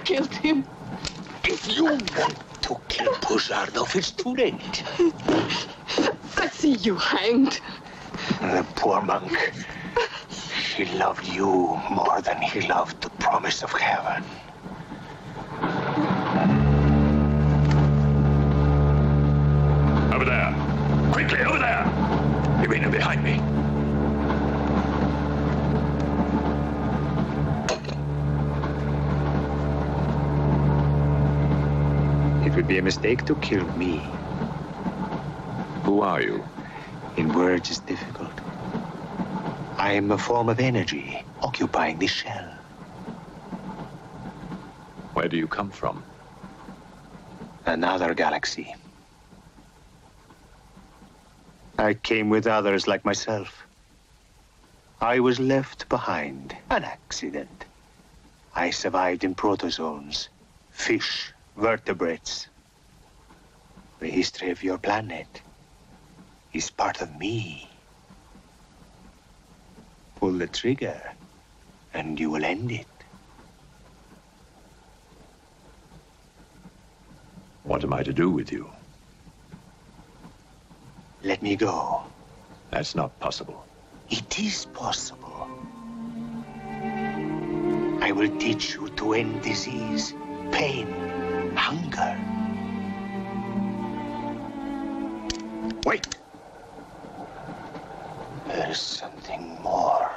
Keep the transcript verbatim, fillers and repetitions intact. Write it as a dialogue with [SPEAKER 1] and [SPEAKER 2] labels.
[SPEAKER 1] killed him.
[SPEAKER 2] If you want to kill Pozardov, it's too late.
[SPEAKER 1] I see you hanged.
[SPEAKER 2] The poor monk. He loved you more than he loved the promise of heaven.
[SPEAKER 3] Over there. Quickly, over there. Irina, behind me.
[SPEAKER 2] It would be a mistake to kill me.
[SPEAKER 3] Who are you?
[SPEAKER 2] In words, it's difficult. I am a form of energy occupying this shell.
[SPEAKER 3] Where do you come from?
[SPEAKER 2] Another galaxy. I came with others like myself. I was left behind. An accident. I survived in protozoans, fish, vertebrates. The history of your planet is part of me. Pull the trigger, and you will end it.
[SPEAKER 3] What am I to do with you?
[SPEAKER 2] Let me go.
[SPEAKER 3] That's not possible.
[SPEAKER 2] It is possible. I will teach you to end disease, pain, hunger. Wait. There is something more.